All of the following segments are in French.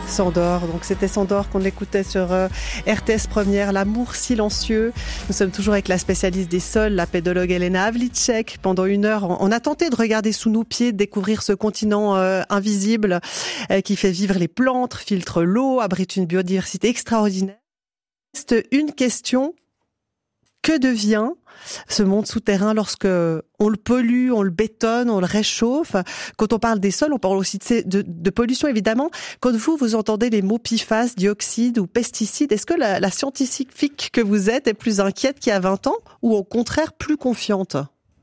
Sandor, donc c'était Sandor qu'on écoutait sur RTS Première, L'amour silencieux. Nous sommes toujours avec la spécialiste des sols, la pédologue Elena Havlicek. Pendant 1 heure, on a tenté de regarder sous nos pieds, de découvrir ce continent invisible qui fait vivre les plantes, filtre l'eau, abrite une biodiversité extraordinaire. C'est une question. Que devient ce monde souterrain lorsque on le pollue, on le bétonne, on le réchauffe? Quand on parle des sols, on parle aussi de pollution, évidemment. Quand vous entendez les mots PFAS, dioxyde ou pesticides, est-ce que la scientifique que vous êtes est plus inquiète qu'il y a 20 ans ou au contraire plus confiante?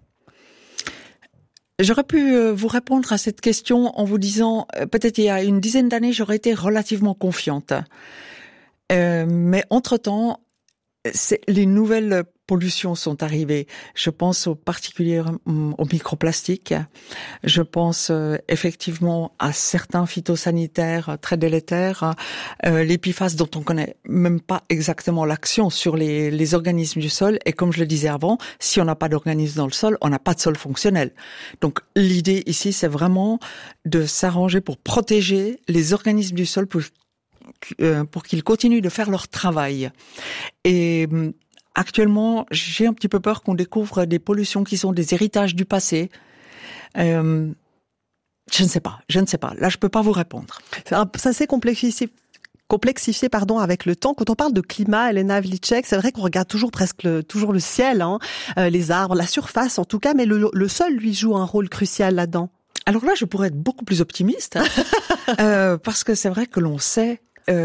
J'aurais pu vous répondre à cette question en vous disant, peut-être il y a une dizaine d'années, j'aurais été relativement confiante. Mais entre-temps, les nouvelles pollutions sont arrivées. Je pense aux microplastiques. Je pense effectivement à certains phytosanitaires très délétères. Les PFAS dont on connaît même pas exactement l'action sur les organismes du sol. Et comme je le disais avant, si on n'a pas d'organismes dans le sol, on n'a pas de sol fonctionnel. Donc l'idée ici, c'est vraiment de s'arranger pour protéger les organismes du sol pour qu'ils continuent de faire leur travail. Et actuellement, j'ai un petit peu peur qu'on découvre des pollutions qui sont des héritages du passé. Je ne sais pas. Là, je peux pas vous répondre. Ça s'est complexifié, avec le temps. Quand on parle de climat, Elena Havlicek, c'est vrai qu'on regarde toujours le ciel, les arbres, la surface en tout cas, mais le sol, lui, joue un rôle crucial là-dedans. Alors là, je pourrais être beaucoup plus optimiste, parce que c'est vrai que l'on sait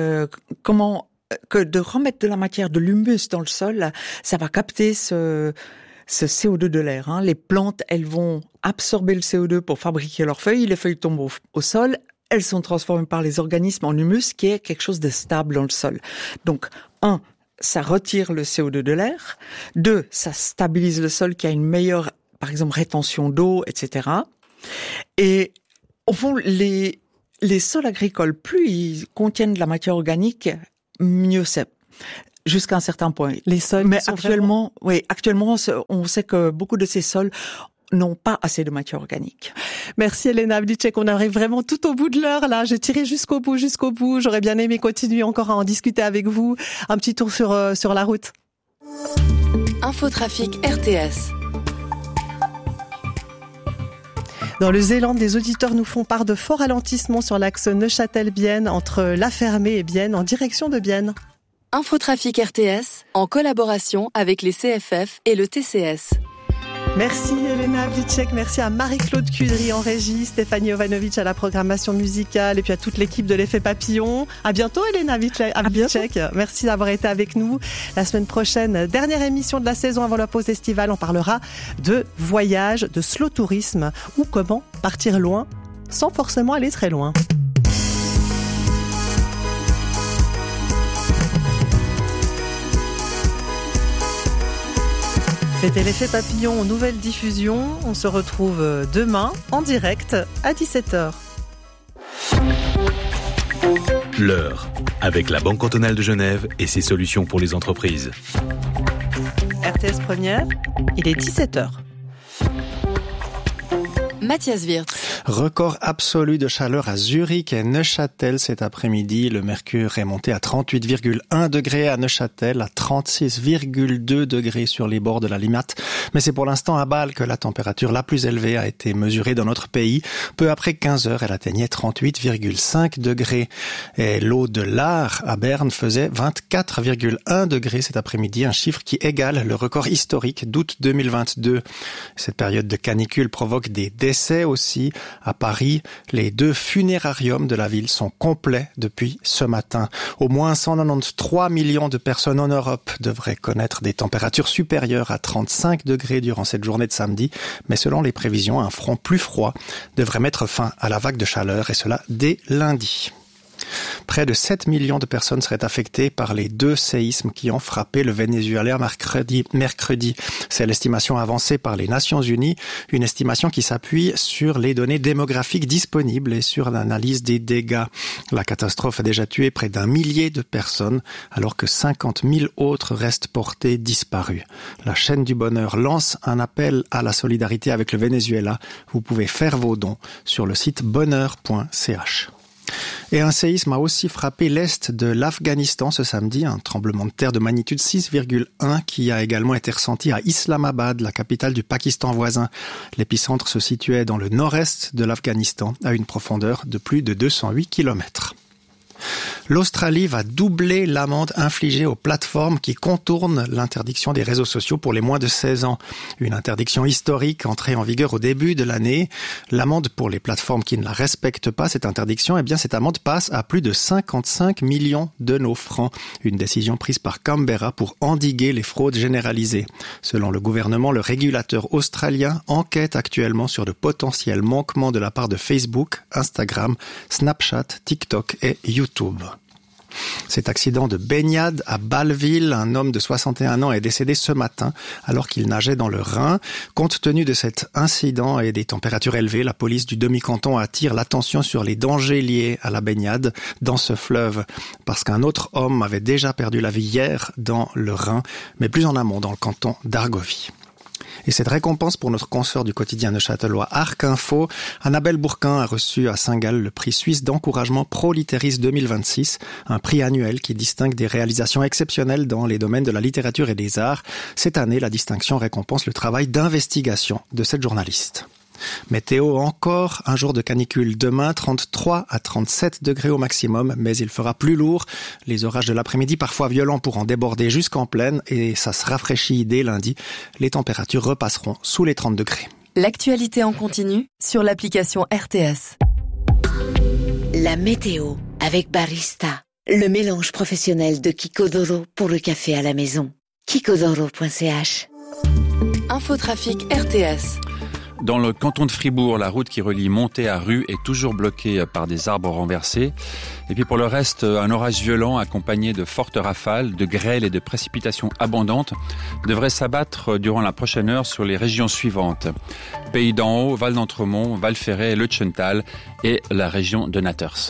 que de remettre de la matière, de l'humus dans le sol, ça va capter ce CO2 de l'air. Les plantes, elles vont absorber le CO2 pour fabriquer leurs feuilles. Les feuilles tombent au sol. Elles sont transformées par les organismes en humus, qui est quelque chose de stable dans le sol. Donc, 1, ça retire le CO2 de l'air. 2, ça stabilise le sol qui a une meilleure, par exemple, rétention d'eau, etc. Et au fond, les sols agricoles, plus ils contiennent de la matière organique, mieux c'est. Jusqu'à un certain point. Les sols. Mais actuellement, on sait que beaucoup de ces sols n'ont pas assez de matière organique. Merci Elena Havlicek, on arrive vraiment tout au bout de l'heure là. J'ai tiré jusqu'au bout. J'aurais bien aimé continuer encore à en discuter avec vous. Un petit tour sur la route. Infotrafic RTS. Dans le Zélande, des auditeurs nous font part de forts ralentissements sur l'axe Neuchâtel-Bienne entre La Fermée et Bienne en direction de Bienne. Infotrafic RTS en collaboration avec les CFF et le TCS. Merci Elena Havlicek, merci à Marie-Claude Cudry en régie, Stéphanie Jovanovic à la programmation musicale et puis à toute l'équipe de l'Effet Papillon. À bientôt Elena Havlicek, merci d'avoir été avec nous. La semaine prochaine, dernière émission de la saison avant la pause estivale, on parlera de voyage, de slow tourisme ou comment partir loin sans forcément aller très loin. C'était l'Effet Papillon en nouvelle diffusion. On se retrouve demain en direct à 17h. L'heure, avec la Banque cantonale de Genève et ses solutions pour les entreprises. RTS Première, il est 17h. Mathias Wirtz. Record absolu de chaleur à Zurich et Neuchâtel cet après-midi. Le mercure est monté à 38,1 degrés à Neuchâtel, à 36,2 degrés sur les bords de la Limmat. Mais c'est pour l'instant à Bâle que la température la plus élevée a été mesurée dans notre pays. Peu après 15 heures, elle atteignait 38,5 degrés. Et l'eau de l'Ar à Berne faisait 24,1 degrés cet après-midi, un chiffre qui égale le record historique d'août 2022. Cette période de canicule provoque des décès aussi. À Paris, les 2 funérariums de la ville sont complets depuis ce matin. Au moins 193 millions de personnes en Europe devraient connaître des températures supérieures à 35 degrés durant cette journée de samedi. Mais selon les prévisions, un front plus froid devrait mettre fin à la vague de chaleur et cela dès lundi. Près de 7 millions de personnes seraient affectées par les 2 séismes qui ont frappé le Venezuela mercredi. C'est l'estimation avancée par les Nations Unies, une estimation qui s'appuie sur les données démographiques disponibles et sur l'analyse des dégâts. La catastrophe a déjà tué près d'1 millier de personnes, alors que 50 000 autres restent portées disparues. La chaîne du bonheur lance un appel à la solidarité avec le Venezuela. Vous pouvez faire vos dons sur le site bonheur.ch. Et un séisme a aussi frappé l'est de l'Afghanistan ce samedi, un tremblement de terre de magnitude 6,1 qui a également été ressenti à Islamabad, la capitale du Pakistan voisin. L'épicentre se situait dans le nord-est de l'Afghanistan, à une profondeur de plus de 208 km. L'Australie va doubler l'amende infligée aux plateformes qui contournent l'interdiction des réseaux sociaux pour les moins de 16 ans. Une interdiction historique entrée en vigueur au début de l'année. L'amende pour les plateformes qui ne la respectent pas, cette interdiction, cette amende passe à plus de 55 millions de nos francs. Une décision prise par Canberra pour endiguer les fraudes généralisées. Selon le gouvernement, le régulateur australien enquête actuellement sur de potentiels manquements de la part de Facebook, Instagram, Snapchat, TikTok et YouTube. Cet accident de baignade à Bâle-Ville, un homme de 61 ans est décédé ce matin alors qu'il nageait dans le Rhin. Compte tenu de cet incident et des températures élevées, la police du demi-canton attire l'attention sur les dangers liés à la baignade dans ce fleuve. Parce qu'un autre homme avait déjà perdu la vie hier dans le Rhin, mais plus en amont dans le canton d'Argovie. Et cette récompense pour notre consoeur du quotidien neuchâtelois Arc Info, Annabelle Bourquin a reçu à Saint-Gall le prix suisse d'encouragement Proliteris 2026, un prix annuel qui distingue des réalisations exceptionnelles dans les domaines de la littérature et des arts. Cette année, la distinction récompense le travail d'investigation de cette journaliste. Météo encore, un jour de canicule demain, 33 à 37 degrés au maximum, mais il fera plus lourd. Les orages de l'après-midi, parfois violents, pourront déborder jusqu'en plaine et ça se rafraîchit dès lundi. Les températures repasseront sous les 30 degrés. L'actualité en continu sur l'application RTS. La météo avec Barista, le mélange professionnel de Kikodoro pour le café à la maison. Kikodoro.ch. Infotrafic RTS. Dans le canton de Fribourg, la route qui relie Montet à Rue est toujours bloquée par des arbres renversés. Et puis pour le reste, un orage violent accompagné de fortes rafales, de grêles et de précipitations abondantes devrait s'abattre durant la prochaine heure sur les régions suivantes. Pays d'en Haut, Val d'Entremont, Val-Ferret, Lutschenthal et la région de Natters.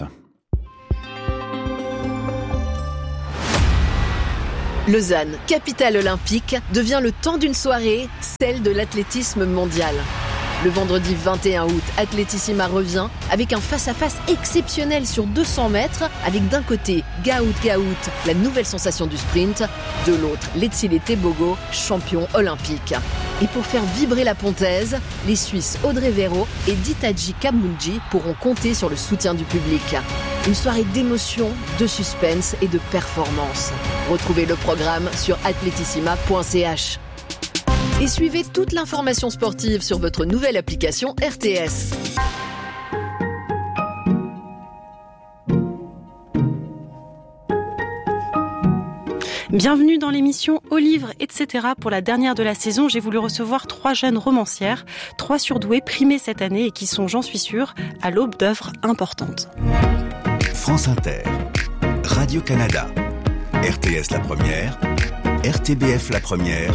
Lausanne, capitale olympique, devient le temps d'une soirée, celle de l'athlétisme mondial. Le vendredi 21 août, Athletissima revient avec un face-à-face exceptionnel sur 200 mètres, avec d'un côté Gaout, la nouvelle sensation du sprint, de l'autre Letsile Tebogo, champion olympique. Et pour faire vibrer la pontaise, les Suisses Audrey Véro et Ditaji Kamunji pourront compter sur le soutien du public. Une soirée d'émotion, de suspense et de performance. Retrouvez le programme sur athletissima.ch. Et suivez toute l'information sportive sur votre nouvelle application RTS. Bienvenue dans l'émission Au livre, etc. Pour la dernière de la saison, j'ai voulu recevoir 3 jeunes romancières, 3 surdouées primées cette année et qui sont, j'en suis sûre, à l'aube d'œuvres importantes. France Inter, Radio-Canada, RTS la première, RTBF la première,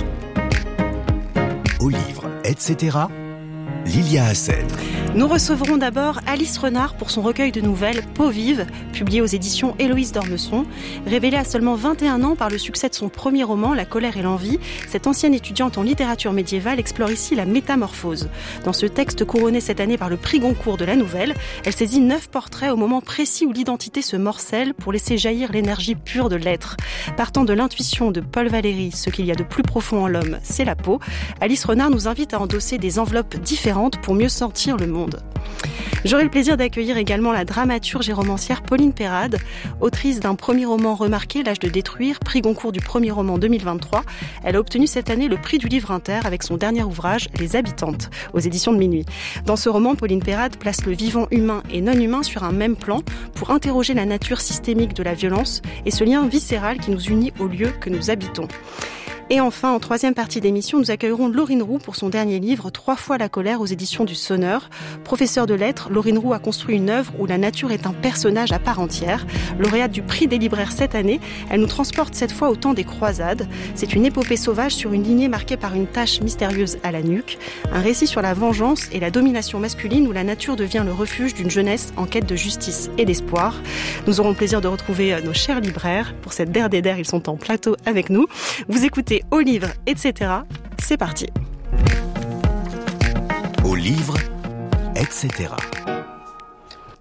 Au livre, etc. Lilia Hassen. Nous recevrons d'abord Alice Renard pour son recueil de nouvelles Peau vive, publié aux éditions Héloïse d'Ormesson. Révélée à seulement 21 ans par le succès de son premier roman, La colère et l'envie, cette ancienne étudiante en littérature médiévale explore ici la métamorphose. Dans ce texte couronné cette année par le prix Goncourt de la nouvelle, elle saisit 9 portraits au moment précis où l'identité se morcelle pour laisser jaillir l'énergie pure de l'être. Partant de l'intuition de Paul Valéry, ce qu'il y a de plus profond en l'homme, c'est la peau, Alice Renard nous invite à endosser des enveloppes différentes pour mieux sentir le monde. J'aurai le plaisir d'accueillir également la dramaturge et romancière Pauline Perrade, autrice d'un premier roman remarqué, L'âge de détruire, prix Goncourt du premier roman 2023. Elle a obtenu cette année le prix du livre inter avec son dernier ouvrage, Les habitantes, aux éditions de Minuit. Dans ce roman, Pauline Perrade place le vivant humain et non humain sur un même plan pour interroger la nature systémique de la violence et ce lien viscéral qui nous unit au lieu que nous habitons. Et enfin, en troisième partie d'émission, nous accueillerons Laurine Roux pour son dernier livre, 3 fois la colère aux éditions du Sonneur. Professeure de lettres, Laurine Roux a construit une œuvre où la nature est un personnage à part entière. Lauréate du prix des libraires cette année, elle nous transporte cette fois au temps des croisades. C'est une épopée sauvage sur une lignée marquée par une tache mystérieuse à la nuque. Un récit sur la vengeance et la domination masculine où la nature devient le refuge d'une jeunesse en quête de justice et d'espoir. Nous aurons le plaisir de retrouver nos chers libraires. Pour cette der des der, ils sont en plateau avec nous. Vous écoutez Au livre, etc. C'est parti. Au livre, etc.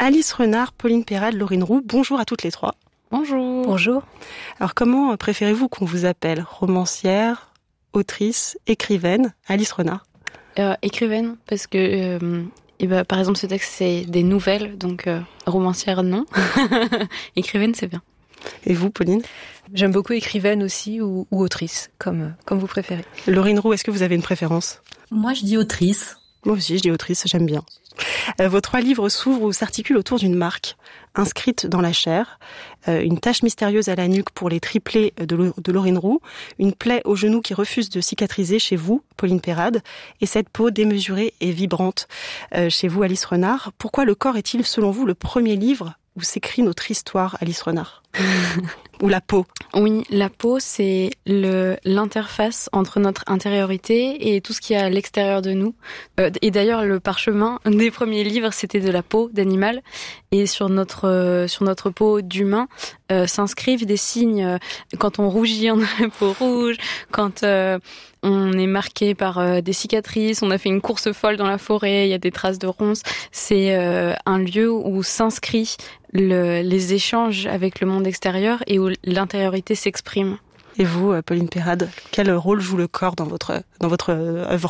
Alice Renard, Pauline Perrade, Laurine Roux, bonjour à toutes les trois. Bonjour. Bonjour. Alors comment préférez-vous qu'on vous appelle ? Romancière, autrice, écrivaine ? Alice Renard. Écrivaine, parce que par exemple ce texte c'est des nouvelles, donc romancière non. Écrivaine c'est bien. Et vous, Pauline ? J'aime beaucoup écrivaine aussi ou autrice, comme vous préférez. Laurine Roux, est-ce que vous avez une préférence ? Moi je dis autrice. Moi aussi je dis autrice, j'aime bien. Vos 3 livres s'ouvrent ou s'articulent autour d'une marque, inscrite dans la chair, une tache mystérieuse à la nuque pour les triplés de Laurine Roux, une plaie au genou qui refuse de cicatriser chez vous, Pauline Perrade, et cette peau démesurée et vibrante chez vous, Alice Renard. Pourquoi le corps est-il, selon vous, le premier livre où s'écrit notre histoire, Alice Renard ? Ou la peau ? Oui, la peau, c'est l'interface entre notre intériorité et tout ce qui est à l'extérieur de nous. Et d'ailleurs, le parchemin des premiers livres, c'était de la peau d'animal. Et sur notre peau d'humain s'inscrivent des signes. Quand on rougit, on a la peau rouge. Quand on est marqué par des cicatrices, on a fait une course folle dans la forêt, il y a des traces de ronces. C'est un lieu où s'inscrit les échanges avec le monde extérieur et où l'intériorité s'exprime. Et vous, Pauline Perrade, quel rôle joue le corps dans votre œuvre ?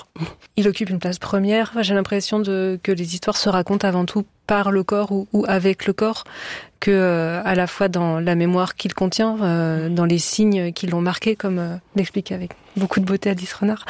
Il occupe une place première. J'ai l'impression que les histoires se racontent avant tout par le corps ou avec le corps, que à la fois dans la mémoire qu'il contient, dans les signes qui l'ont marqué, comme l'explique avec beaucoup de beauté Alice Renard,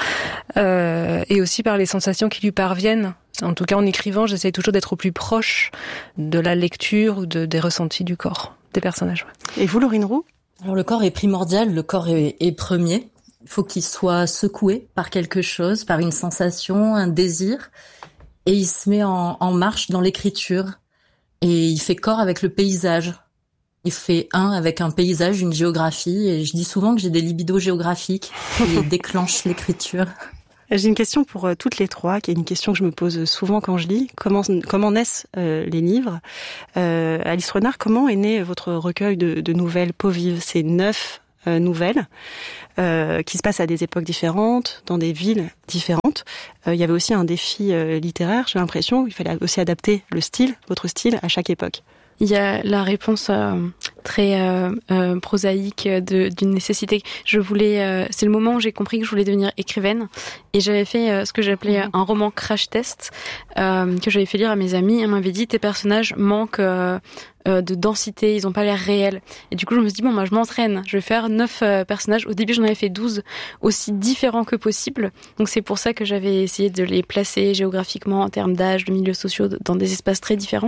et aussi par les sensations qui lui parviennent. En tout cas, en écrivant, j'essaye toujours d'être au plus proche de la lecture ou des ressentis du corps des personnages. Et vous, Laurine Roux ? Alors le corps est primordial, le corps est premier. Il faut qu'il soit secoué par quelque chose, par une sensation, un désir, et il se met en marche dans l'écriture. Et il fait corps avec le paysage. Il fait un avec un paysage, une géographie, et je dis souvent que j'ai des libidos géographiques qui déclenchent l'écriture. J'ai une question pour toutes les trois, qui est une question que je me pose souvent quand je lis. Comment naissent les livres ? Alice Renard, comment est né votre recueil de nouvelles Peau vive ? C'est 9 nouvelles qui se passent à des époques différentes, dans des villes différentes. Il y avait aussi un défi littéraire, j'ai l'impression. Il fallait aussi adapter votre style, à chaque époque. Il y a la réponse très prosaïque d'une nécessité. C'est le moment où j'ai compris que je voulais devenir écrivaine, et j'avais fait ce que j'appelais un roman crash test que j'avais fait lire à mes amis. Et on m'avait dit tes personnages manquent de densité, ils ont pas l'air réels. Et du coup, je me suis dit je m'entraîne, je vais faire 9 personnages. Au début, j'en avais fait 12, aussi différents que possible. Donc c'est pour ça que j'avais essayé de les placer géographiquement en termes d'âge, de milieux sociaux, dans des espaces très différents.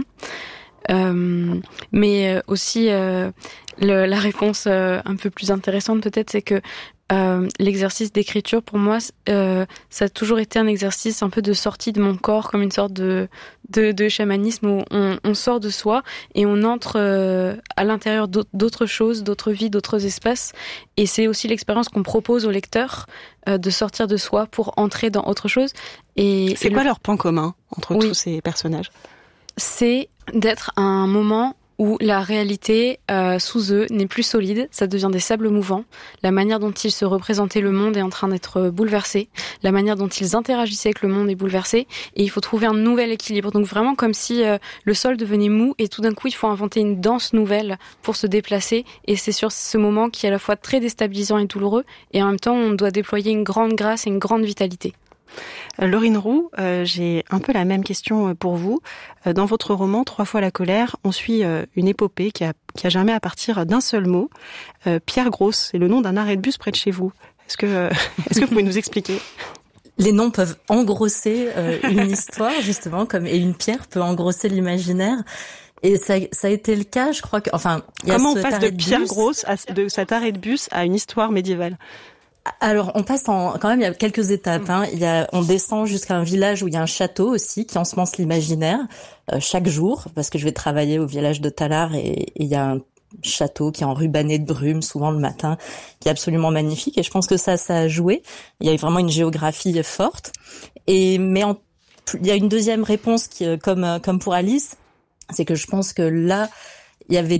Mais aussi la réponse un peu plus intéressante peut-être, c'est que l'exercice d'écriture pour moi ça a toujours été un exercice un peu de sortie de mon corps, comme une sorte de chamanisme où on sort de soi et on entre à l'intérieur d'autres choses, d'autres vies, d'autres espaces, et c'est aussi l'expérience qu'on propose aux lecteurs de sortir de soi pour entrer dans autre chose. Et c'est quoi leur point commun entre tous ces personnages ? C'est d'être à un moment où la réalité sous eux n'est plus solide, ça devient des sables mouvants. La manière dont ils se représentaient le monde est en train d'être bouleversée. La manière dont ils interagissaient avec le monde est bouleversée. Et il faut trouver un nouvel équilibre. Donc vraiment comme si le sol devenait mou et tout d'un coup il faut inventer une danse nouvelle pour se déplacer. Et c'est sur ce moment qui est à la fois très déstabilisant et douloureux. Et en même temps on doit déployer une grande grâce et une grande vitalité. Laurine Roux, j'ai un peu la même question pour vous. Dans votre roman 3 fois la colère, on suit une épopée qui a germé à partir d'un seul mot. Pierre Grosse, c'est le nom d'un arrêt de bus près de chez vous. Est-ce que vous pouvez nous expliquer ? Les noms peuvent engrosser une histoire, justement, et une pierre peut engrosser l'imaginaire. Et ça a été le cas, je crois que, comment on passe de Pierre Grosse de cet arrêt de bus à une histoire médiévale ? Alors, on passe quand même, il y a quelques étapes, on descend jusqu'à un village où il y a un château aussi, qui ensemence l'imaginaire, chaque jour, parce que je vais travailler au village de Tallard et il y a un château qui est enrubanné de brume, souvent le matin, qui est absolument magnifique, et je pense que ça a joué. Il y a vraiment une géographie forte. Mais il y a une deuxième réponse qui, comme pour Alice, c'est que je pense que là, il y avait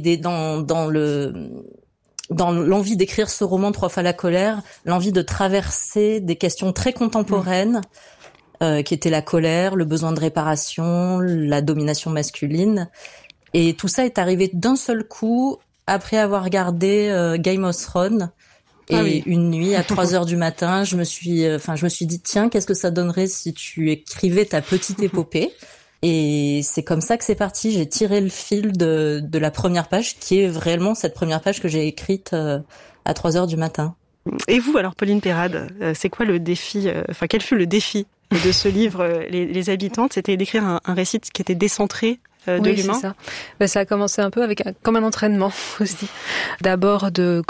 dans l'envie d'écrire ce roman 3 fois la colère, l'envie de traverser des questions très contemporaines, qui étaient la colère, le besoin de réparation, la domination masculine, Et tout ça est arrivé d'un seul coup après avoir regardé Game of Thrones. Et une nuit, à 3h du matin, je me suis dit, tiens, qu'est-ce que ça donnerait si tu écrivais ta petite épopée? Et c'est comme ça que c'est parti. J'ai tiré le fil de la première page, qui est réellement cette première page que j'ai écrite à 3h du matin. Et vous, alors, Pauline Perrade, c'est quoi le défi, quel fut le défi de ce livre, Les Habitantes? C'était d'écrire un récit qui était décentré de l'humain. C'est ça. Ça a commencé un peu comme un entraînement aussi. D'abord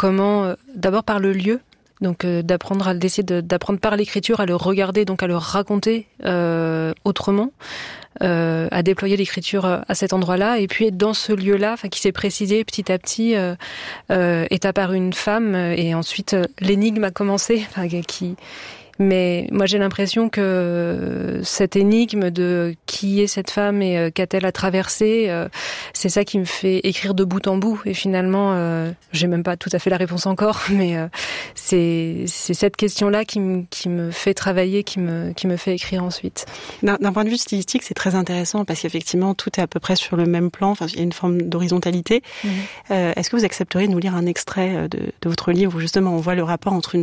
par le lieu. Donc d'apprendre par l'écriture à le regarder, donc à le raconter autrement, à déployer l'écriture à cet endroit-là, et puis dans ce lieu-là, qui s'est précisé petit à petit, est apparue une femme, et ensuite l'énigme a commencé, Mais moi j'ai l'impression que cette énigme de qui est cette femme et qu'a-t-elle à traverser, c'est ça qui me fait écrire de bout en bout. Et finalement, j'ai même pas tout à fait la réponse encore, mais c'est cette question-là qui me fait travailler, qui me fait écrire ensuite. D'un point de vue stylistique, c'est très intéressant parce qu'effectivement tout est à peu près sur le même plan. Il y a une forme d'horizontalité. Est-ce que vous accepteriez de nous lire un extrait de votre livre où justement on voit le rapport entre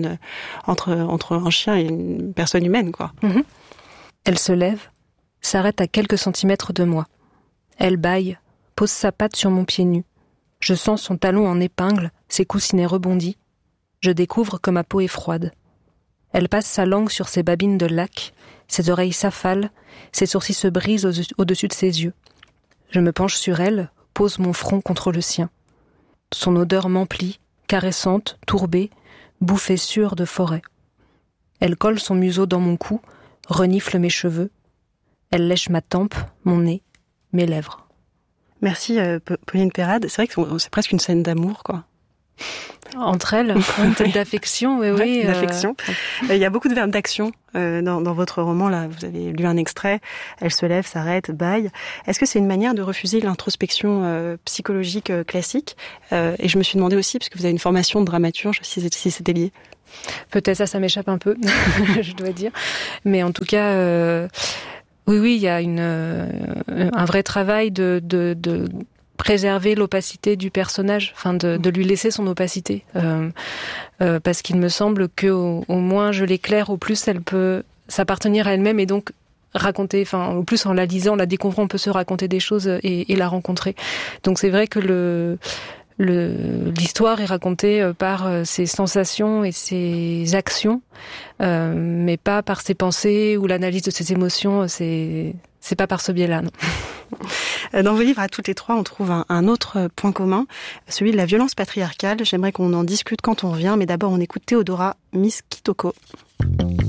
un chien et une personne humaine, quoi. Elle se lève, s'arrête à quelques centimètres de moi. Elle bâille, pose sa patte sur mon pied nu. Je sens son talon en épingle, ses coussinets rebondis. Je découvre que ma peau est froide. Elle passe sa langue sur ses babines de lac, ses oreilles s'affalent, ses sourcils se brisent au-dessus de ses yeux. Je me penche sur elle, pose mon front contre le sien. Son odeur m'emplit, caressante, tourbée, bouffée sûre de forêt. Elle colle son museau dans mon cou, renifle mes cheveux. Elle lèche ma tempe, mon nez, mes lèvres. Merci Pauline Perrade. C'est vrai que c'est presque une scène d'amour, quoi. Entre elles, d'affection, oui. D'affection. Il y a beaucoup de verbes d'action dans votre roman. Là, vous avez lu un extrait. Elle se lève, s'arrête, bâille. Est-ce que c'est une manière de refuser l'introspection psychologique classique? Et je me suis demandé aussi, parce que vous avez une formation de dramaturge, si c'était lié. Peut-être ça m'échappe un peu, je dois dire. Mais en tout cas, oui, il y a un vrai travail de préserver l'opacité du personnage, de lui laisser son opacité, parce qu'il me semble que au moins je l'éclaire, au plus elle peut s'appartenir à elle-même et donc raconter, au plus en la lisant, en la découvrant, on peut se raconter des choses et la rencontrer. Donc c'est vrai que l'histoire est racontée par ses sensations et ses actions, mais pas par ses pensées ou l'analyse de ses émotions. C'est pas par ce biais-là, non. Dans vos livres, à toutes les trois, on trouve un autre point commun, celui de la violence patriarcale. J'aimerais qu'on en discute quand on revient, mais d'abord on écoute Théodora Miss Kitoko.